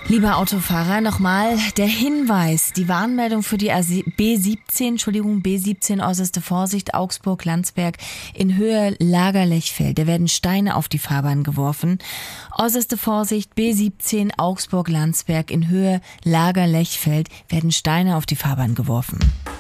Lieber Autofahrer, nochmal der Hinweis, die Warnmeldung für die B17, äußerste Vorsicht, Augsburg-Landsberg in Höhe Lager-Lechfeld. Da werden Steine auf die Fahrbahn geworfen. Äußerste Vorsicht, B17, Augsburg-Landsberg in Höhe Lager-Lechfeld werden Steine auf die Fahrbahn geworfen.